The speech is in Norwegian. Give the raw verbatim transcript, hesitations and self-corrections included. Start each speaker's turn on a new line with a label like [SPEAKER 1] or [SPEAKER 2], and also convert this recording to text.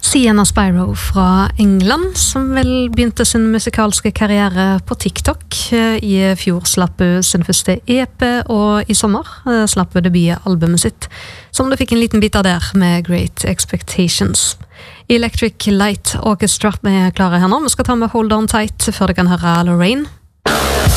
[SPEAKER 1] Sienna Spyro fra England, som vel begynte sin musikalske karriere på TikTok. I fjor slapp hun sin første E P, og i sommer slapp hun debutalbumet sitt, som det fikk en liten bit av der med Great Expectations. Electric Light Orchestra er klare her nå. Vi skal ta med Hold On Tight før du kan høre Lorraine.